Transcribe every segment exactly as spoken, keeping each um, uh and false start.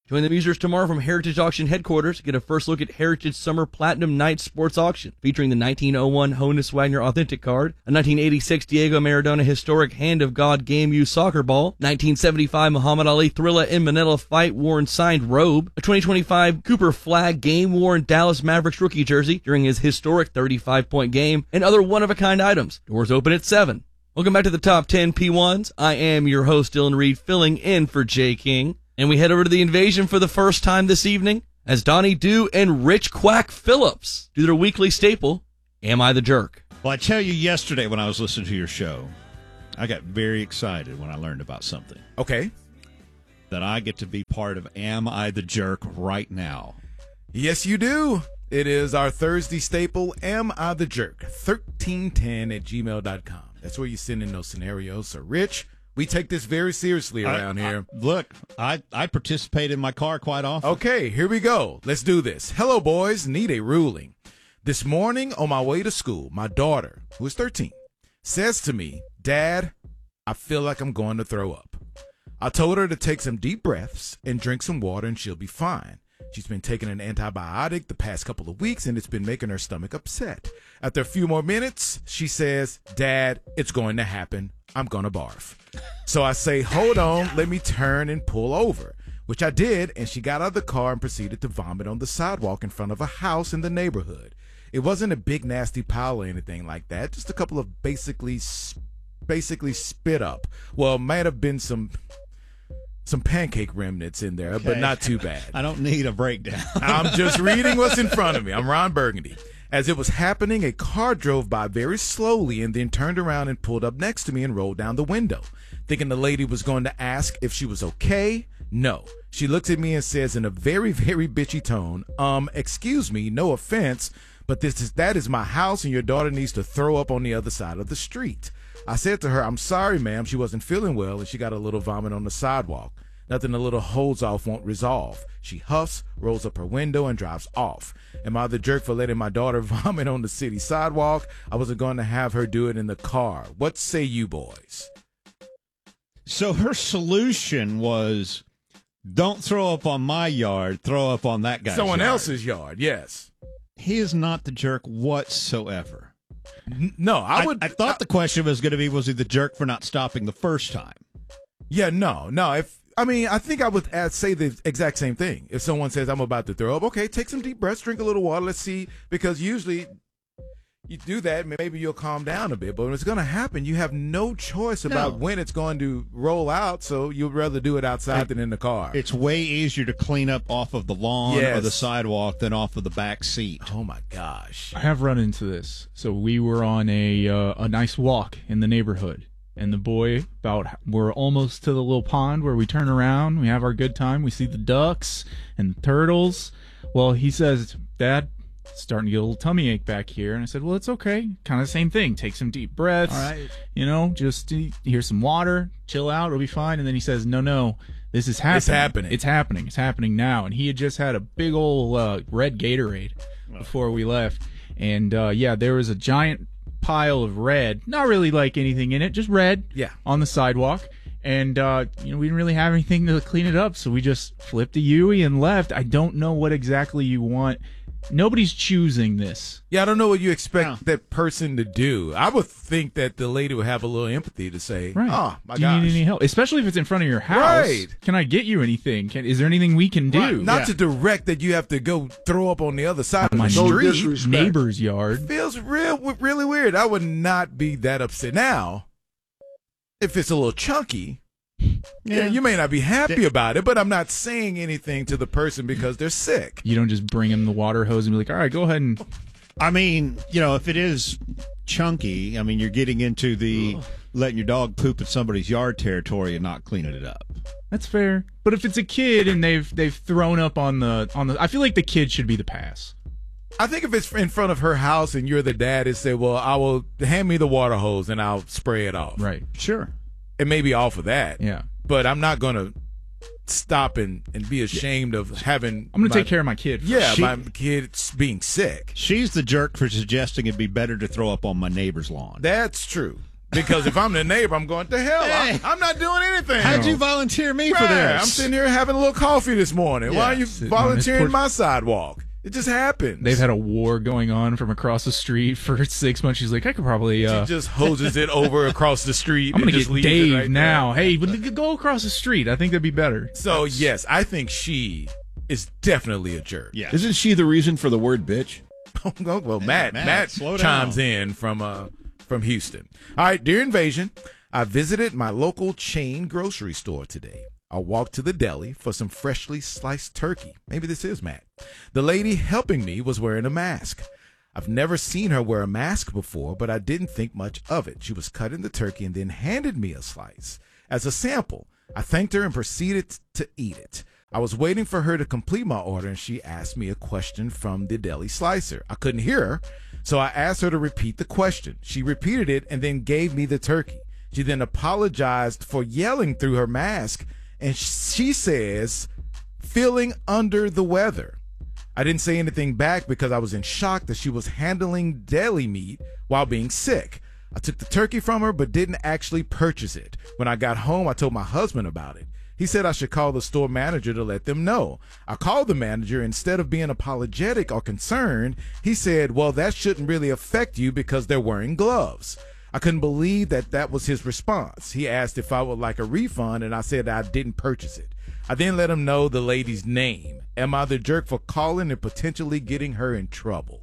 Join the Musers tomorrow from Heritage Auction headquarters. Get a first look at Heritage Summer Platinum Night Sports Auction, featuring the nineteen oh one Honus Wagner Authentic Card, a nineteen eighty-six Diego Maradona Historic Hand of God Game Used Soccer Ball, nineteen seventy-five Muhammad Ali Thrilla in Manila Fight Worn Signed Robe, a twenty twenty-five Cooper Flag Game Worn Dallas Mavericks Rookie Jersey during his historic thirty-five point game, and other one-of-a-kind items. Doors open at seven. Welcome back to the Top ten P ones. I am your host, Dylan Reed, filling in for Jay King. And we head over to the Invasion for the first time this evening as Donnie Dew and Rich Quack Phillips do their weekly staple, Am I the Jerk? Well, I tell you, yesterday when I was listening to your show, I got very excited when I learned about something. Okay. That I get to be part of Am I the Jerk right now. Yes, you do. It is our Thursday staple, Am I the Jerk? thirteen ten at gmail dot com. That's where you send in those scenarios. So, Rich, we take this very seriously around I, here. I, look, I, I participate in my car quite often. Okay, here we go. Let's do this. Hello, boys. Need a ruling. This morning on my way to school, my daughter, who is thirteen, says to me, Dad, I feel like I'm going to throw up. I told her to take some deep breaths and drink some water and she'll be fine. She's been taking an antibiotic the past couple of weeks, and it's been making her stomach upset. After a few more minutes, she says, Dad, it's going to happen. I'm going to barf. So I say, hold on, let me turn and pull over, which I did, and she got out of the car and proceeded to vomit on the sidewalk in front of a house in the neighborhood. It wasn't a big, nasty pile or anything like that, just a couple of basically, basically spit up. Well, it might have been some... some pancake remnants in there, okay, but not too bad. I don't need a breakdown. I'm just reading what's in front of me. I'm Ron Burgundy. As it was happening, a car drove by very slowly and then turned around and pulled up next to me and rolled down the window. Thinking the lady was going to ask if she was okay, no. She looks at me and says in a very, very bitchy tone, um, excuse me, no offense, but this is that is my house and your daughter needs to throw up on the other side of the street. I said to her, I'm sorry, ma'am, she wasn't feeling well and she got a little vomit on the sidewalk. Nothing a little holds off won't resolve. She huffs, rolls up her window, and drives off. Am I the jerk for letting my daughter vomit on the city sidewalk? I wasn't going to have her do it in the car. What say you boys? So her solution was, don't throw up on my yard, throw up on that guy's Someone yard. else's yard, yes. He is not the jerk whatsoever. N- no, I, I would. I thought I, the question was going to be, was he the jerk for not stopping the first time? Yeah, no, no. If I mean, I think I would add, say the exact same thing. If someone says, I'm about to throw up, okay, take some deep breaths, drink a little water, let's see. Because usually you do that, maybe you'll calm down a bit. But when it's going to happen, you have no choice about no. when it's going to roll out, so you'd rather do it outside than in the car. It's way easier to clean up off of the lawn yes. or the sidewalk than off of the back seat. Oh, my gosh. I have run into this. So we were on a uh, a nice walk in the neighborhood. And the boy, about we're almost to the little pond where we turn around, we have our good time, we see the ducks and the turtles. Well, he says, Dad, starting to get a little tummy ache back here. And I said, well, it's okay. Kind of the same thing. Take some deep breaths. All right. You know, just uh, here's some water, chill out, it'll be fine. And then he says, no, no, this is happening. It's happening. It's happening. It's happening now. And he had just had a big old uh, red Gatorade before we left. And, uh, yeah, there was a giant pile of red, not really like anything in it, just red, yeah, on the sidewalk. And uh you know, we didn't really have anything to clean it up, so we just flipped a Yui and left. I don't know what exactly you want. Nobody's choosing this. Yeah, I don't know what you expect no. that person to do. I would think that the lady would have a little empathy to say, right. oh, my do gosh. you need any help? Especially if it's in front of your house. Right. Can I get you anything? Can, is there anything we can do? Right. Not yeah. to direct that you have to go throw up on the other side of My the no street. neighbor's yard. Feels real, really weird. I would not be that upset. Now, if it's a little chunky, yeah, you may not be happy about it, but I'm not saying anything to the person because they're sick. You don't just bring him the water hose and be like, all right, go ahead and... I mean, you know, if it is chunky, I mean, you're getting into the Ugh. letting your dog poop in somebody's yard territory and not cleaning it up. That's fair. But if it's a kid and they've they've thrown up on the on the, I feel like the kid should be the pass. I think if it's in front of her house and you're the dad, and say, well, I will hand me the water hose and I'll spray it off. Right. Sure. And maybe off of that. Yeah. But I'm not going to stop and, and be ashamed of having. I'm going to my, take care of my kid. First. Yeah, She, my kid being sick. She's the jerk for suggesting it'd be better to throw up on my neighbor's lawn. That's true. Because if I'm the neighbor, I'm going, to hell, Hey. I'm, I'm not doing anything. How'd you volunteer me for Right. this? I'm sitting here having a little coffee this morning. Why are you Sitting on his volunteering porch. my sidewalk? It just happens. They've had a war going on from across the street for six months. She's like, I could probably. Uh, She just hoses it over across the street. I'm and gonna just get leaves it Dave right now. there. Hey, but go across the street. I think that'd be better. So yes, I think she is definitely a jerk. Yeah. Isn't she the reason for the word bitch? well, well, Matt, Matt, Matt, slow chimes down. in from uh from Houston. All right, dear Invasion, I visited my local chain grocery store today. I walked to the deli for some freshly sliced turkey. Maybe this is Matt. The lady helping me was wearing a mask. I've never seen her wear a mask before, but I didn't think much of it. She was cutting the turkey and then handed me a slice as a sample. I thanked her and proceeded to eat it. I was waiting for her to complete my order, and she asked me a question from the deli slicer. I couldn't hear her, so I asked her to repeat the question. She repeated it and then gave me the turkey. She then apologized for yelling through her mask, and she says, feeling under the weather. I didn't say anything back because I was in shock that she was handling deli meat while being sick. I took the turkey from her but didn't actually purchase it. When I got home, I told my husband about it. He said I should call the store manager to let them know. I called the manager. Instead of being apologetic or concerned, he said, well, that shouldn't really affect you because they're wearing gloves. I couldn't believe that that was his response. He asked if I would like a refund, and I said I didn't purchase it. I then let him know the lady's name. Am I the jerk for calling and potentially getting her in trouble?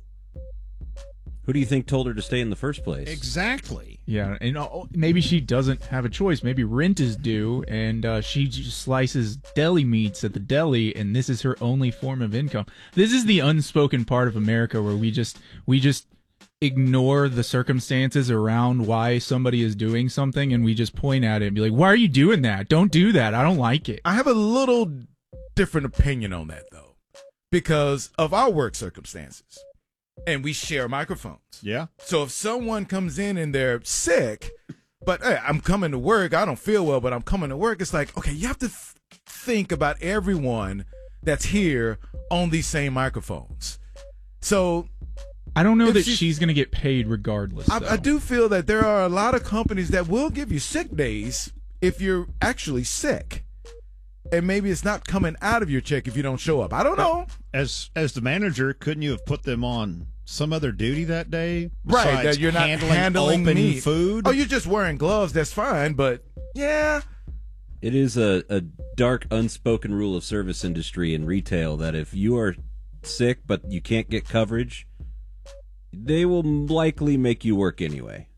Who do you think told her to stay in the first place? Exactly. Yeah, and uh, maybe she doesn't have a choice. Maybe rent is due, and uh, she just slices deli meats at the deli, and this is her only form of income. This is the unspoken part of America where we just we just ignore the circumstances around why somebody is doing something, and we just point at it and be like, "Why are you doing that? Don't do that. I don't like it." I have a little different opinion on that, though, because of our work circumstances. And we share microphones. Yeah. So if someone comes in and they're sick, but hey, I'm coming to work, I don't feel well, but I'm coming to work, it's like, okay, you have to th- think about everyone that's here on these same microphones. So I don't know If that she- she's going to get paid regardless. I, though. I do feel that there are a lot of companies that will give you sick days if you're actually sick. And maybe it's not coming out of your check if you don't show up. I don't know. As as the manager, couldn't you have put them on some other duty that day? Right, besides that you're not handling, handling open meat. food. Oh, you're just wearing gloves. That's fine. But yeah, It is a, a dark, unspoken rule of service industry and retail that if you are sick but you can't get coverage, they will likely make you work anyway.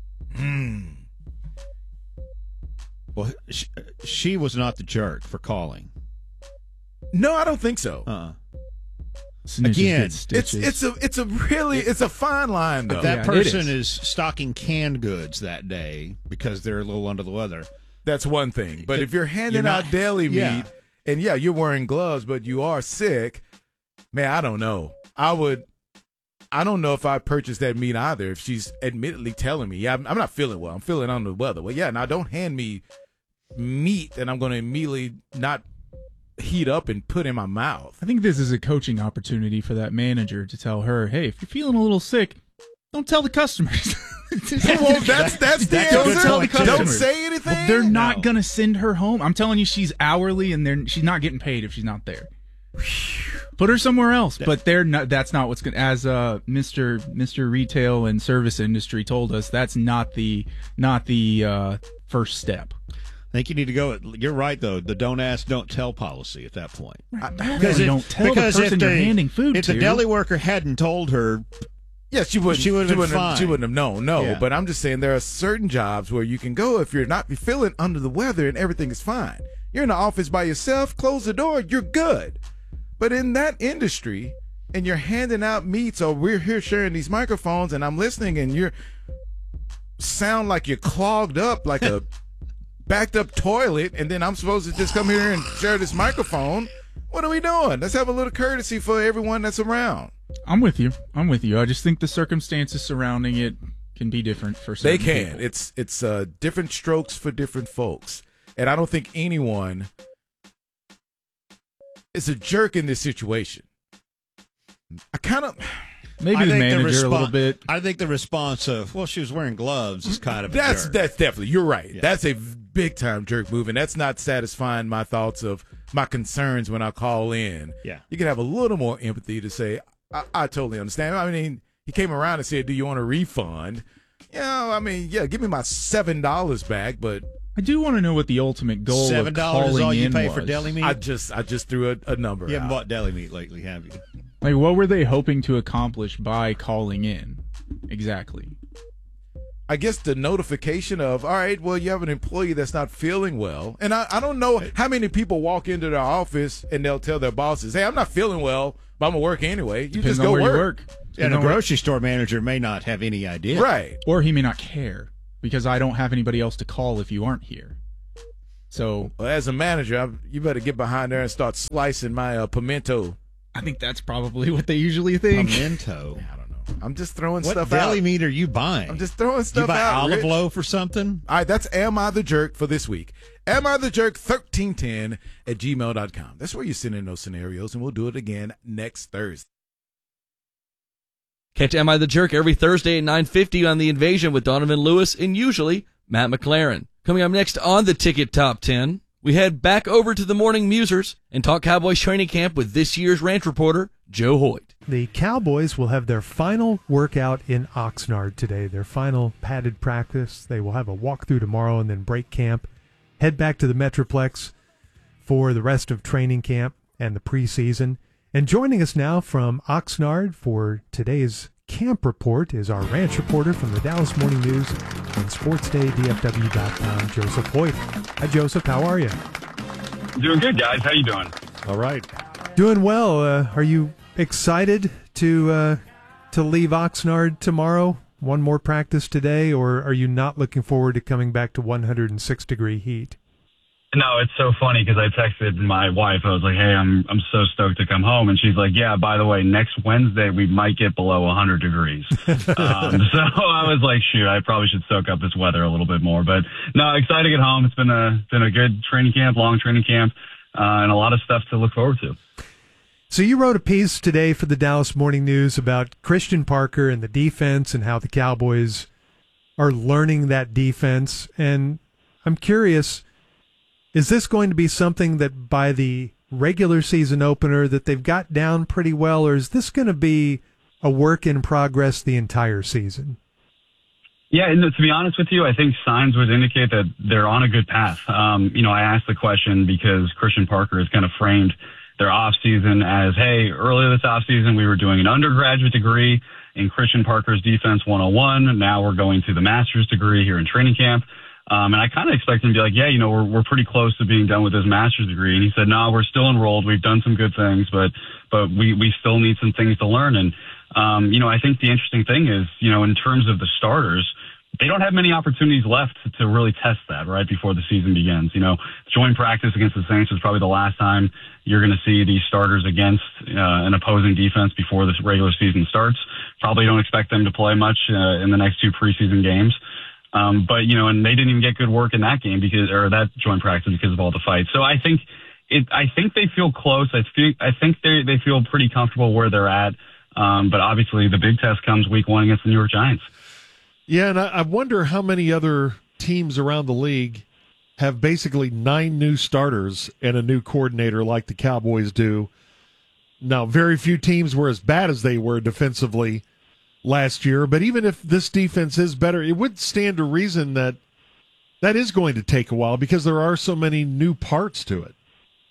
Well, she, she was not the jerk for calling. no, I don't think so. Uh-uh. Snitches Again, get It's stitches. it's a it's a really it's a fine line though. That Yeah, it person is. is stocking canned goods that day because they're a little under the weather. That's one thing. But It- if you're handing you're not- out deli meat yeah. and yeah, you're wearing gloves, but you are sick, man, I don't know. I would. I don't know if I purchased that meat either. If she's admittedly telling me, yeah, I'm, I'm not feeling well. I'm feeling under the weather. Well, yeah, now don't hand me meat that I'm going to immediately not heat up and put in my mouth. I think this is a coaching opportunity for that manager to tell her, hey, if you're feeling a little sick, don't tell the customers. Well, that's that's the That's a answer. good tell the Don't customers. say anything. Well, they're not No. going to send her home. I'm telling you, she's hourly, and they're she's not getting paid if she's not there. Put her somewhere else. But they're not. That's not what's going. As uh, Mister Mister Retail and Service Industry told us, that's not the not the uh, first step. I think you need to go. You're right, though. The don't ask, don't tell policy at that point. Because if- don't tell the because person if you're they- handing food If to. the deli worker hadn't told her, Yeah, she wouldn't. She would've been wouldn't have, fine. she wouldn't have known. No, Yeah. but I'm just saying there are certain jobs where you can go if you're not you're feeling under the weather and everything is fine. You're in the office by yourself. Close the door. You're good. But in that industry, and you're handing out meats, or we're here sharing these microphones, and I'm listening, and you're sound like you're clogged up like a backed up toilet, and then I'm supposed to just come here and share this microphone. What are we doing? Let's have a little courtesy for everyone that's around. I'm with you. I'm with you. I just think the circumstances surrounding it can be different for They certain can. people. It's it's uh, different strokes for different folks, and I don't think anyone is a jerk in this situation. I kind of Maybe I the think manager respo- a little bit. I think the response of, well, she was wearing gloves is kind of a That's jerk. that's definitely, you're right. Yeah. That's a big time jerk move, and that's not satisfying my thoughts of my concerns when I call in. Yeah. You can have a little more empathy to say, I, I totally understand. I mean, he came around and said, do you want a refund? You know, I mean, yeah, give me my seven dollars back, but I do want to know what the ultimate goal Seven of dollars is calling all you in pay was. for deli meat. I just I just threw a, a number You haven't out. bought deli meat lately, have you? Like, what were they hoping to accomplish by calling in? Exactly. I guess the notification of, all right, well, you have an employee that's not feeling well. And I, I don't know how many people walk into their office and they'll tell their bosses, hey, I'm not feeling well, but I'm going to work anyway. You Depends just on go where work. you work. And Depends a on where- grocery store manager may not have any idea. Right. Or he may not care because I don't have anybody else to call if you aren't here. So Well, as a manager, I, you better get behind there and start slicing my uh, pimento. I think that's probably what they usually think. Pimento. I don't know. I'm just throwing What stuff deli out. meat are you buying? I'm just throwing you stuff buy out. olive Rich. loaf or something? All right, that's Am I the Jerk for this week. Am I the Jerk thirteen ten at gmail dot com. That's where you send in those scenarios, and we'll do it again next Thursday. Catch Am I the Jerk every Thursday at nine fifty on The Invasion with Donovan Lewis and usually Matt McLaren. Coming up next on the Ticket Top ten, we head back over to the Morning Musers and talk Cowboys training camp with this year's ranch reporter, Joe Hoyt. The Cowboys will have their final workout in Oxnard today, their final padded practice. They will have a walkthrough tomorrow and then break camp, head back to the Metroplex for the rest of training camp and the preseason. And joining us now from Oxnard for today's camp report is our ranch reporter from the Dallas Morning News and sports day D F W dot com, Joseph Hoyt. Hi, Joseph. How are you? Doing good, guys. How you doing? All right. Doing well. Uh, are you excited to uh, to leave Oxnard tomorrow? One more practice today, or are you not looking forward to coming back to one hundred six degree heat? No, it's so funny because I texted my wife. I was like, "Hey, I'm I'm so stoked to come home," and she's like, "Yeah, by the way, next Wednesday we might get below one hundred degrees." um, so I was like, "Shoot, I probably should soak up this weather a little bit more." But no, excited to get home. It's been a been a good training camp, long training camp, uh, and a lot of stuff to look forward to. So you wrote a piece today for the Dallas Morning News about Christian Parker and the defense and how the Cowboys are learning that defense. And I'm curious, is this going to be something that by the regular season opener that they've got down pretty well, or is this going to be a work in progress the entire season? Yeah, and to be honest with you, I think signs would indicate that they're on a good path. Um, you know, I asked the question because Christian Parker has kind of framed their offseason as, hey, earlier this offseason we were doing an undergraduate degree in Christian Parker's Defense one oh one. Now we're going to the master's degree here in training camp. Um, and I kind of expect him to be like, yeah, you know, we're we're pretty close to being done with his master's degree. And he said, no, we're still enrolled. We've done some good things, but but we, we still need some things to learn. And, um, you know, I think the interesting thing is, you know, in terms of the starters, they don't have many opportunities left to, to really test that right before the season begins. You know, joint practice against the Saints is probably the last time you're going to see these starters against uh, an opposing defense before the regular season starts. Probably don't expect them to play much uh, in the next two preseason games. Um, but, you know, and they didn't even get good work in that game because, or that joint practice because of all the fights. So I think it, I think they feel close. I feel, I think they, they feel pretty comfortable where they're at. Um, but obviously the big test comes week one against the New York Giants. Yeah, and I, I wonder how many other teams around the league have basically nine new starters and a new coordinator like the Cowboys do. Now, very few teams were as bad as they were defensively last year, but even if this defense is better, it would stand to reason that that is going to take a while because there are so many new parts to it.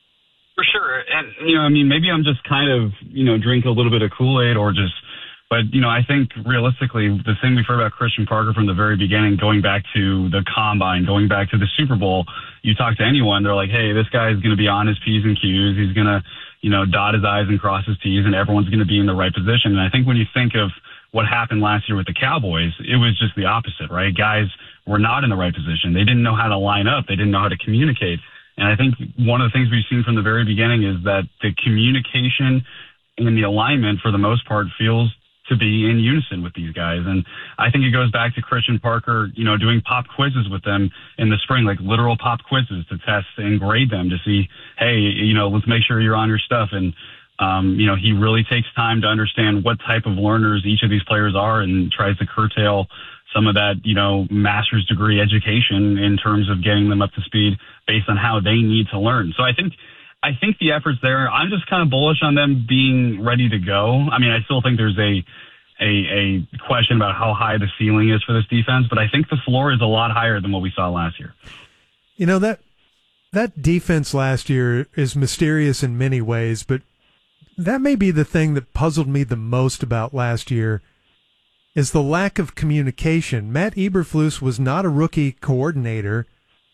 For sure. And, you know, I mean, maybe I'm just kind of, you know, drink a little bit of Kool-Aid or just, but, you know, I think realistically, the thing we've heard about Christian Parker from the very beginning, going back to the combine, going back to the Super Bowl, you talk to anyone, they're like, hey, this guy is going to be on his P's and Q's. He's going to, you know, dot his I's and cross his T's, and everyone's going to be in the right position. And I think when you think of what happened last year with the Cowboys, it was just the opposite, right? Guys were not in the right position. They didn't know how to line up. They didn't know how to communicate. And I think one of the things we've seen from the very beginning is that the communication and the alignment, for the most part, feels to be in unison with these guys. And I think it goes back to Christian Parker, you know, doing pop quizzes with them in the spring, like literal pop quizzes to test and grade them to see, hey, you know, let's make sure you're on your stuff. And, Um, you know, he really takes time to understand what type of learners each of these players are and tries to curtail some of that, you know, master's degree education in terms of getting them up to speed based on how they need to learn. So I think, I think the effort's there. I'm just kind of bullish on them being ready to go. I mean, I still think there's a, a, a question about how high the ceiling is for this defense, but I think the floor is a lot higher than what we saw last year. You know, that, that defense last year is mysterious in many ways, but that may be the thing that puzzled me the most about last year is the lack of communication. Matt Eberflus was not a rookie coordinator.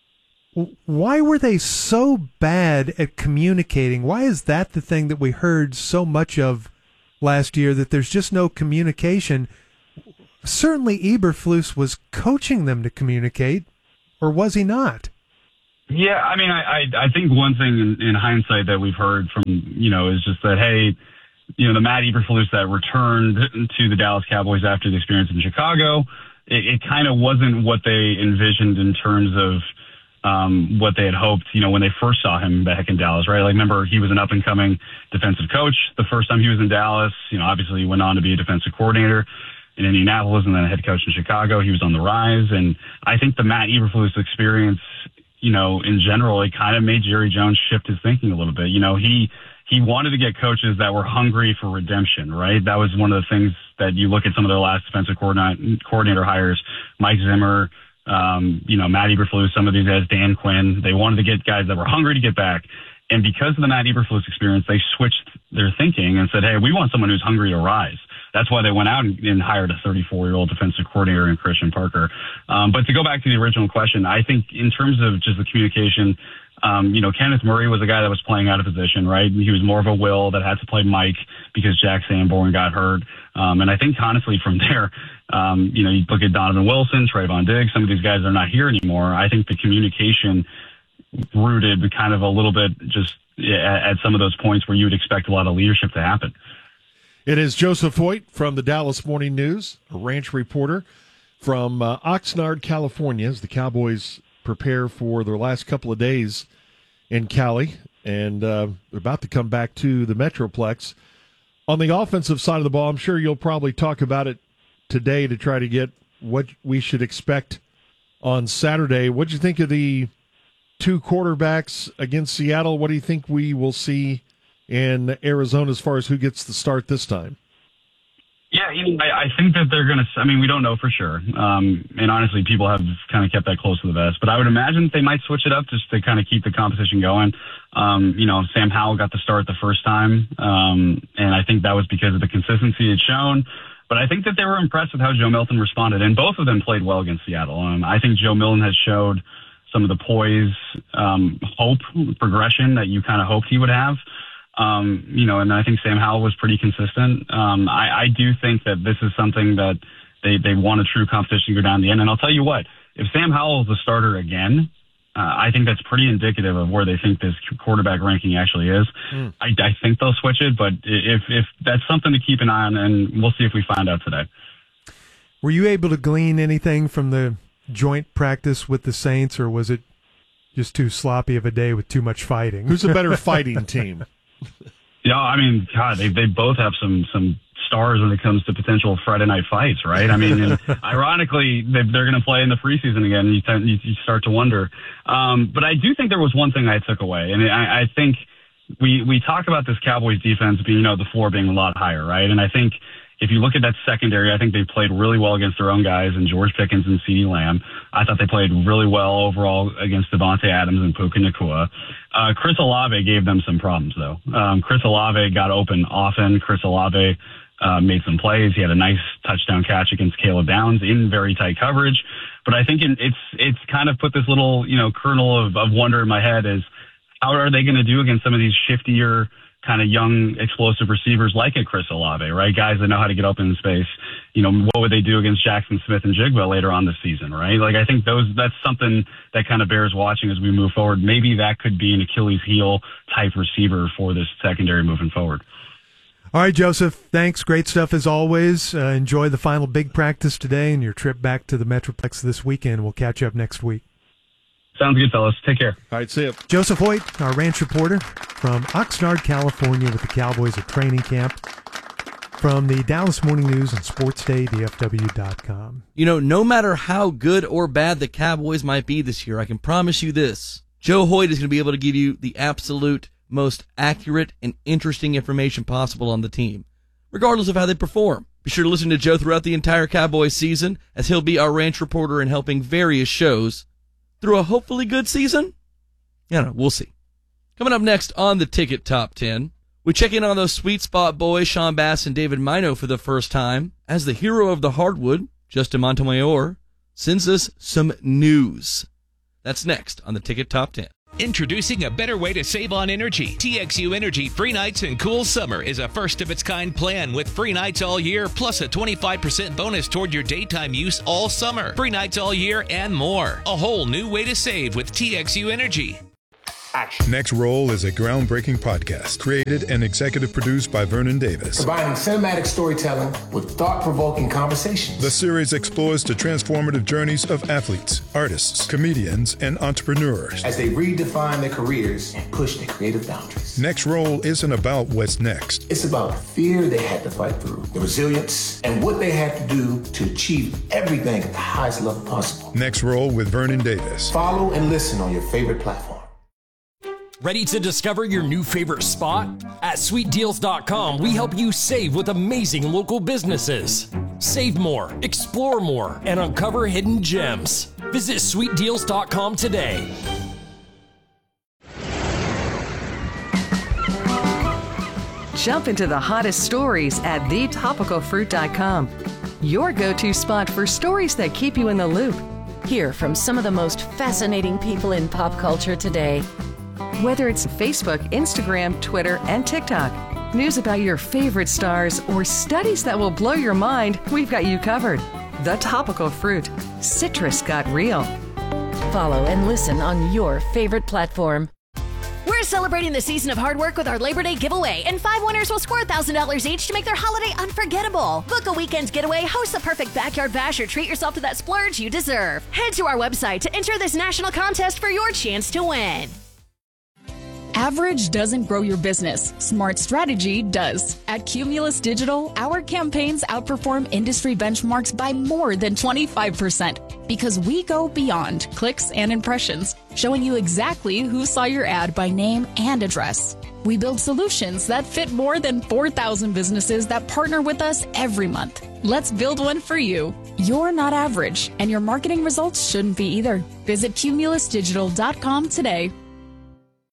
Why were they so bad at communicating? Why is that the thing that we heard so much of last year, that there's just no communication? Certainly Eberflus was coaching them to communicate, or was he not? Yeah, I mean, I, I, I think one thing in, in hindsight that we've heard from, you know, is just that, hey, you know, the Matt Eberflus that returned to the Dallas Cowboys after the experience in Chicago, it, it kind of wasn't what they envisioned in terms of um, what they had hoped, you know, when they first saw him back in Dallas, right? Like, remember, he was an up-and-coming defensive coach the first time he was in Dallas. You know, obviously he went on to be a defensive coordinator in Indianapolis and then a head coach in Chicago. He was on the rise. And I think the Matt Eberflus experience, you know, in general, it kind of made Jerry Jones shift his thinking a little bit. You know, he he wanted to get coaches that were hungry for redemption, right? That was one of the things that you look at some of their last defensive coordinator, coordinator hires, Mike Zimmer, um, you know, Matt Eberflus, some of these guys, Dan Quinn. They wanted to get guys that were hungry to get back. And because of the Matt Eberflus experience, they switched their thinking and said, hey, we want someone who's hungry to rise. That's why they went out and, and hired a thirty-four-year-old defensive coordinator in Christian Parker. Um, but to go back to the original question, I think in terms of just the communication, um, you know, Kenneth Murray was a guy that was playing out of position, right? He was more of a will that had to play Mike because Jack Sanborn got hurt. Um, and I think honestly from there, um, you know, you look at Donovan Wilson, Trayvon Diggs, some of these guys are not here anymore. I think the communication rooted kind of a little bit just at, at some of those points where you would expect a lot of leadership to happen. It is Joseph Hoyt from the Dallas Morning News, a ranch reporter from uh, Oxnard, California, as the Cowboys prepare for their last couple of days in Cali, and uh, they're about to come back to the Metroplex. On the offensive side of the ball, I'm sure you'll probably talk about it today to try to get what we should expect on Saturday. What do you think of the two quarterbacks against Seattle? What do you think we will see in Arizona as far as who gets the start this time? Yeah, you know, I, I think that they're going to, I mean, we don't know for sure. Um, and honestly, people have kind of kept that close to the vest. But I would imagine they might switch it up just to kind of keep the competition going. Um, you know, Sam Howell got the start the first time. Um, and I think that was because of the consistency it's shown. But I think that they were impressed with how Joe Milton responded. And both of them played well against Seattle. Um, I think Joe Milton has showed some of the poise, um, hope, progression that you kind of hoped he would have. Um, you know, and I think Sam Howell was pretty consistent. Um, I, I do think that this is something that they, they want a true competition to go down the end. And I'll tell you what, if Sam Howell is the starter again, uh, I think that's pretty indicative of where they think this quarterback ranking actually is. Mm. I, I think they'll switch it, but if, if that's something to keep an eye on, and we'll see if we find out today. Were you able to glean anything from the joint practice with the Saints, or was it just too sloppy of a day with too much fighting? Who's a better fighting team? Yeah, I mean, God, they they both have some some stars when it comes to potential Friday night fights, right? I mean, and ironically, they, they're going to play in the preseason again. And you, t- you start to wonder. Um, but I do think there was one thing I took away, and I, I think we we talk about this Cowboys defense being, you know, the floor being a lot higher, right? And I think if you look at that secondary, I think they played really well against their own guys and George Pickens and CeeDee Lamb. I thought they played really well overall against Devontae Adams and Puka Nacua. Uh, Chris Olave gave them some problems, though. Um, Chris Olave got open often. Chris Olave uh, made some plays. He had a nice touchdown catch against Caleb Downs in very tight coverage. But I think it, it's it's kind of put this little, you know, kernel of, of wonder in my head is how are they going to do against some of these shiftier kind of young, explosive receivers like a Chris Olave, right? Guys that know how to get open in space. You know, what would they do against Jackson Smith and Jigba later on this season, right? Like, I think those that's something that kind of bears watching as we move forward. Maybe that could be an Achilles heel type receiver for this secondary moving forward. All right, Joseph, thanks. Great stuff as always. Uh, enjoy the final big practice today and your trip back to the Metroplex this weekend. We'll catch you up next week. Sounds good, fellas. Take care. All right, see you. Joseph Hoyt, our ranch reporter. from Oxnard, California, with the Cowboys at training camp. From the Dallas Morning News and Sports Day, D F W dot com. You know, no matter how good or bad the Cowboys might be this year, I can promise you this. Joe Hoyt is going to be able to give you the absolute most accurate and interesting information possible on the team, regardless of how they perform. Be sure to listen to Joe throughout the entire Cowboys season, as he'll be our ranch reporter and helping various shows through a hopefully good season. I don't know, we'll see. Coming up next on the Ticket Top ten, we check in on those sweet spot boys, Sean Bass and David Mino, for the first time, as the hero of the hardwood, Justin Montemayor, sends us some news. That's next on the Ticket Top ten. Introducing a better way to save on energy. T X U Energy Free Nights and Cool Summer is a first-of-its-kind plan with free nights all year, plus a twenty-five percent bonus toward your daytime use all summer. Free nights all year and more. A whole new way to save with T X U Energy. Action. Next Roll is a groundbreaking podcast created and executive produced by Vernon Davis. Combining cinematic storytelling with thought-provoking conversations. The series explores the transformative journeys of athletes, artists, comedians, and entrepreneurs as they redefine their careers and push their creative boundaries. Next Roll isn't about what's next. It's about the fear they had to fight through, the resilience, and what they had to do to achieve everything at the highest level possible. Next Roll with Vernon Davis. Follow and listen on your favorite platform. Ready to discover your new favorite spot? At sweet deals dot com, we help you save with amazing local businesses. Save more, explore more, and uncover hidden gems. Visit sweet deals dot com today. Jump into the hottest stories at the topical fruit dot com. Your go-to spot for stories that keep you in the loop. Hear from some of the most fascinating people in pop culture today. Whether it's Facebook, Instagram, Twitter, and TikTok, news about your favorite stars, or studies that will blow your mind, we've got you covered. The Topical Fruit. Citrus got real. Follow and listen on your favorite platform. We're celebrating the season of hard work with our Labor Day giveaway, and five winners will score one thousand dollars each to make their holiday unforgettable. Book a weekend getaway, host the perfect backyard bash, or treat yourself to that splurge you deserve. Head to our website to enter this national contest for your chance to win. Average doesn't grow your business. Smart strategy does. At Cumulus Digital, our campaigns outperform industry benchmarks by more than twenty-five percent because we go beyond clicks and impressions, showing you exactly who saw your ad by name and address. We build solutions that fit more than four thousand businesses that partner with us every month. Let's build one for you. You're not average, and your marketing results shouldn't be either. Visit Cumulus Digital dot com today.